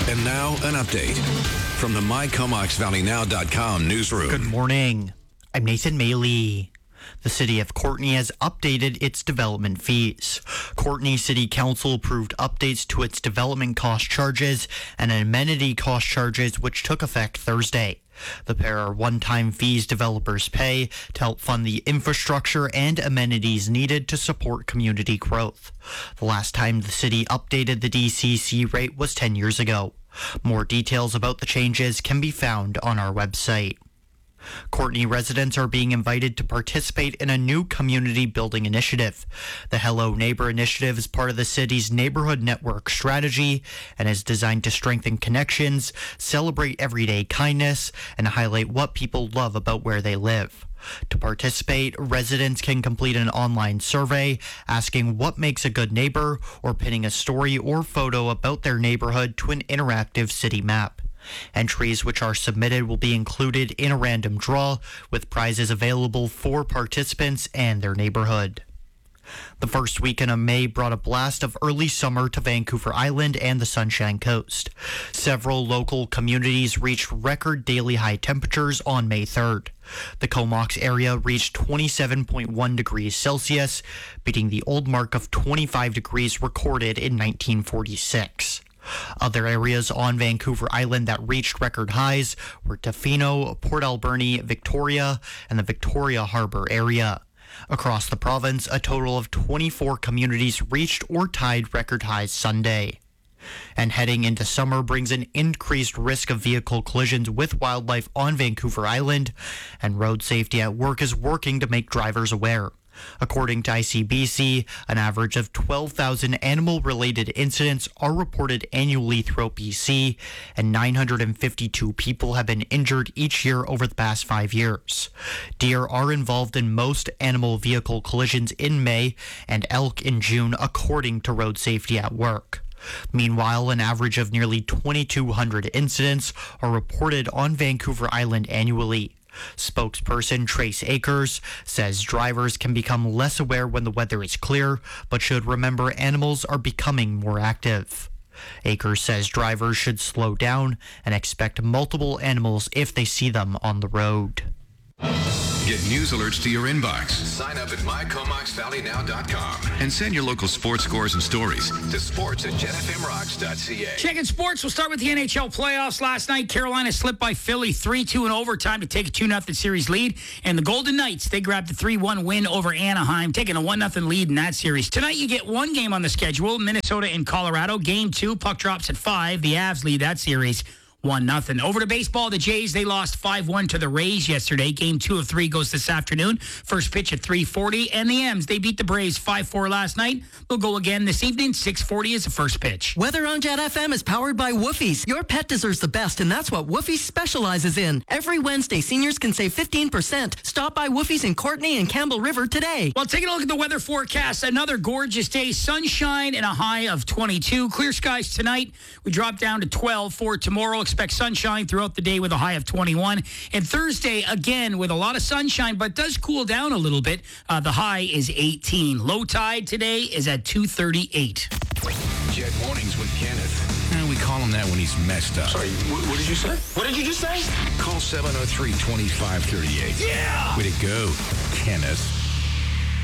And now, an update from the MyComoxValleyNow.com newsroom. Good morning. I'm Nathan Maley. The city of Courtenay has updated its development fees. Courtenay City Council approved updates to its development cost charges and amenity cost charges, which took effect Thursday. The pair are one-time fees developers pay to help fund the infrastructure and amenities needed to support community growth. The last time the city updated the DCC rate was 10 years ago. More details about the changes can be found on our website. Courtenay residents are being invited to participate in a new community building initiative. The Hello Neighbor initiative is part of the city's neighborhood network strategy and is designed to strengthen connections, celebrate everyday kindness, and highlight what people love about where they live. To participate, residents can complete an online survey asking what makes a good neighbor or pinning a story or photo about their neighborhood to an interactive city map. Entries which are submitted will be included in a random draw, with prizes available for participants and their neighborhood. The first weekend of May brought a blast of early summer to Vancouver Island and the Sunshine Coast. Several local communities reached record daily high temperatures on May 3rd. The Comox area reached 27.1 degrees Celsius, beating the old mark of 25 degrees recorded in 1946. Other areas on Vancouver Island that reached record highs were Tofino, Port Alberni, Victoria, and the Victoria Harbour area. Across the province, a total of 24 communities reached or tied record highs Sunday. And heading into summer brings an increased risk of vehicle collisions with wildlife on Vancouver Island, and Road Safety at Work is working to make drivers aware. According to ICBC, an average of 12,000 animal-related incidents are reported annually throughout BC, and 952 people have been injured each year over the past 5 years. Deer are involved in most animal vehicle collisions in May and elk in June, according to Road Safety at Work. Meanwhile, an average of nearly 2,200 incidents are reported on Vancouver Island annually. Spokesperson Trace Akers says drivers can become less aware when the weather is clear, but should remember animals are becoming more active. Akers says drivers should slow down and expect multiple animals if they see them on the road. Get news alerts to your inbox. Sign up at MyComoxValleyNow.com and send your local sports scores and stories to sports@jetfmrocks.ca. Checking sports, we'll start with the NHL playoffs. Last night, Carolina slipped by Philly 3-2 in overtime to take a 2-0 series lead. And the Golden Knights, they grabbed a 3-1 win over Anaheim, taking a 1-0 lead in that series. Tonight, you get one game on the schedule, Minnesota and Colorado. Game 2, puck drops at 5. The Avs lead that series 1-0. Over to baseball, the Jays, they lost 5-1 to the Rays yesterday. Game 2 of 3 goes this afternoon. First pitch at 3:40. And the M's, they beat the Braves 5-4 last night. They'll go again this evening. 6:40 is the first pitch. Weather on Jet FM is powered by Woofie's. Your pet deserves the best, and that's what Woofie's specializes in. Every Wednesday, seniors can save 15%. Stop by Woofie's in Courtenay and Campbell River today. Well, taking a look at the weather forecast, another gorgeous day. Sunshine and a high of 22. Clear skies tonight. We drop down to 12 for tomorrow. Expect sunshine throughout the day with a high of 21. And Thursday, again, with a lot of sunshine, but does cool down a little bit. The high is 18. Low tide today is at 2:38. Jet Mornings with Kenneth. We call him that when he's messed up. Sorry, what did you say? What did you just say? Call 703-2538. Yeah! Way to go, Kenneth.